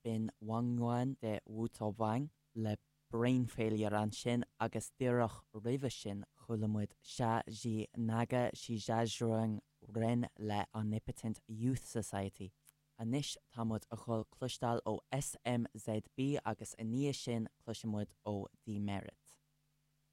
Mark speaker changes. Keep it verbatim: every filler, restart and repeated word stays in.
Speaker 1: bin wangháin de Wútábhaing le brain failure an sin agus díreach roimhe sin chulamid se dí naga sí deasróing rin le Omnipotent Youth Society. Anis támud a chul clustal ó S M Z B agus aníos sin cluisimid ó The Merit.